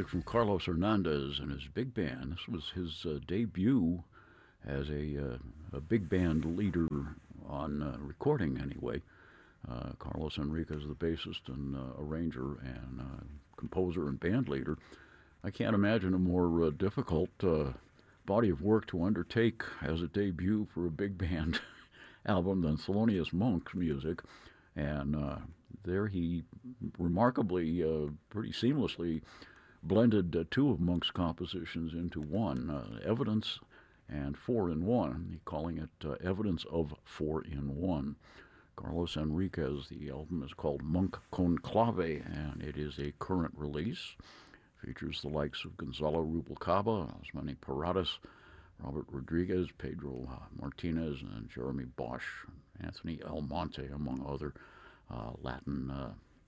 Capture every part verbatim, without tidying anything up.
music from Carlos Hernandez and his big band. This was his uh, debut as a, uh, a big band leader on uh, recording, anyway. Uh, Carlos Enriquez, the bassist and uh, arranger and uh, composer and band leader. I can't imagine a more uh, difficult uh, body of work to undertake as a debut for a big band album than Thelonious Monk's music. And uh, there he remarkably, uh, pretty seamlessly blended uh, two of Monk's compositions into one, uh, Evidence and Four in One, calling it uh, Evidence of Four in One. Carlos Enriquez, the album is called Monk Conclave, and it is a current release. Features the likes of Gonzalo Rubalcaba, Osmani Paradas, Robert Rodriguez, Pedro uh, Martinez, and Jeremy Bosch, Anthony Almonte, among other uh, Latin uh,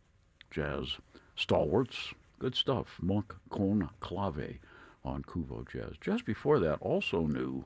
jazz stalwarts. Good stuff. Monk Conclave on Kuvo Jazz. Just before that, also new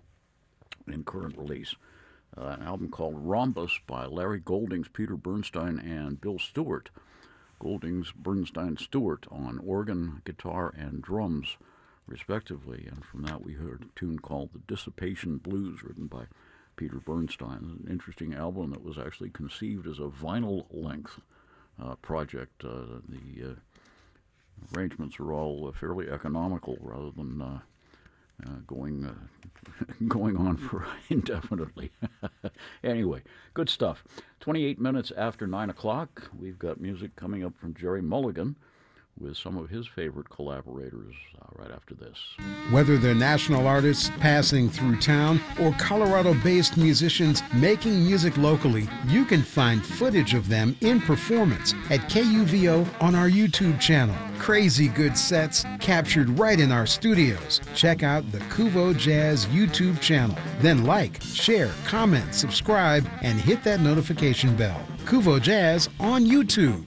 in current release, uh, an album called Rhombus by Larry Goldings, Peter Bernstein, and Bill Stewart. Goldings, Bernstein, Stewart on organ, guitar, and drums, respectively. And from that we heard a tune called The Dissipation Blues, written by Peter Bernstein. An interesting album that was actually conceived as a vinyl-length uh, project. Uh, the uh, arrangements are all uh, fairly economical rather than uh, uh, going uh, going on for indefinitely. Anyway, good stuff. twenty-eight minutes after nine o'clock, we've got music coming up from Jerry Mulligan with some of his favorite collaborators uh, right after this. Whether they're national artists passing through town or Colorado-based musicians making music locally, you can find footage of them in performance at K U V O on our YouTube channel. Crazy good sets captured right in our studios. Check out the Kuvo Jazz YouTube channel. Then like, share, comment, subscribe, and hit that notification bell. Kuvo Jazz on YouTube.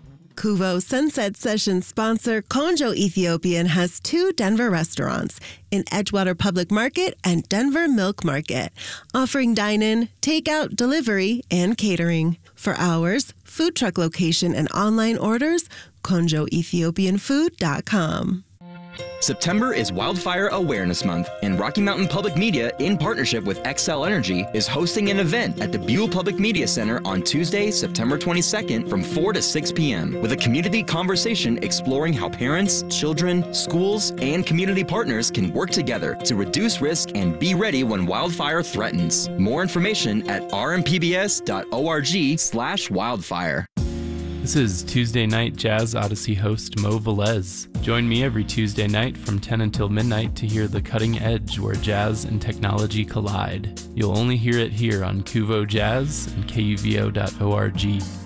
Kuvo Sunset Sessions sponsor Konjo Ethiopian has two Denver restaurants in Edgewater Public Market and Denver Milk Market, offering dine-in, takeout, delivery, and catering. For hours, food truck location, and online orders, konjo ethiopian food dot com. September is Wildfire Awareness Month, and Rocky Mountain Public Media, in partnership with Xcel Energy, is hosting an event at the Buell Public Media Center on Tuesday, September twenty-second from four to six p.m. with a community conversation exploring how parents, children, schools, and community partners can work together to reduce risk and be ready when wildfire threatens. More information at r m p b s dot org slash wildfire. This is Tuesday Night Jazz Odyssey host Mo Velez. Join me every Tuesday night from ten until midnight to hear the cutting edge where jazz and technology collide. You'll only hear it here on Kuvo Jazz and k u v o dot org.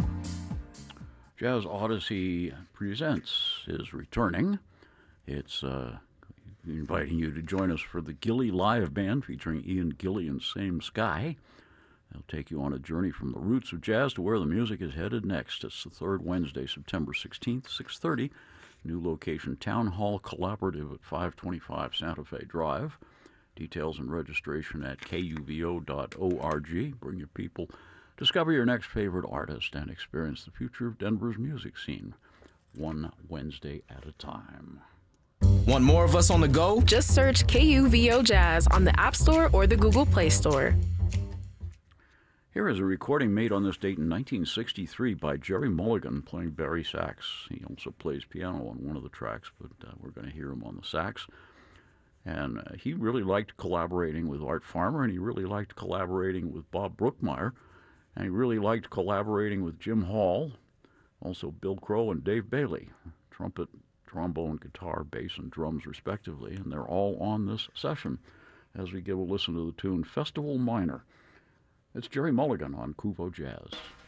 Jazz Odyssey Presents is returning. It's uh, inviting you to join us for the Gilly Live Band featuring Ian Gilly and Same Sky. They'll take you on a journey from the roots of jazz to where the music is headed next. It's the third Wednesday, September sixteenth, six thirty. New location, Town Hall Collaborative at five twenty-five Santa Fe Drive. Details and registration at k u v o dot org. Bring your people, discover your next favorite artist, and experience the future of Denver's music scene, one Wednesday at a time. Want more of us on the go? Just search K U V O Jazz on the App Store or the Google Play Store. Here is a recording made on this date in nineteen sixty-three by Jerry Mulligan playing Barry sax. He also plays piano on one of the tracks, but uh, we're going to hear him on the sax. And uh, he really liked collaborating with Art Farmer, and he really liked collaborating with Bob Brookmeyer, and he really liked collaborating with Jim Hall, also Bill Crow and Dave Bailey, trumpet, trombone, guitar, bass, and drums respectively, and they're all on this session as we give a listen to the tune Festival Minor. It's Jerry Mulligan on Kuvo Jazz.